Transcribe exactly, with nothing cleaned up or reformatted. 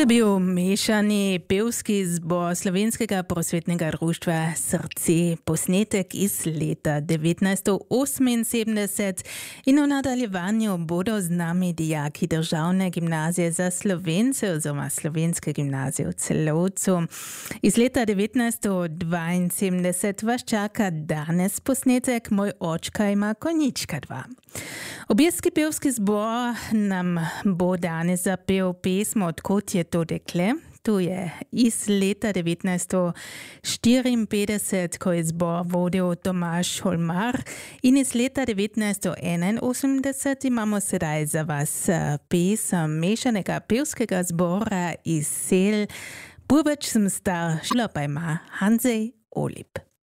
To bio mešani pevski zbor Slovenskega prosvetnega društva Srce, posnetek iz leta devetnajststo oseminsedemdeset in v nadaljevanju bodo z nami dijaki Državne gimnazije za Slovence oziroma Slovenske gimnazije v Celovcu. Iz leta devetnajststo dvainsedemdeset vas čaka danes posnetek Moj očka ima konjička dva. Objeski pevski zbor nam bo danes zapel pesmo Odkot je to dekle. To je iz leta devetnajststo štiriinpetdeset, ko je zbor vodil Tomaž Holmar, in iz leta devetnajststo enainosemdeset imamo sedaj za vas pesem mešanega pevskega zbora iz Sel. Burbeč sem star, šlo pa ima Hanzej Olip.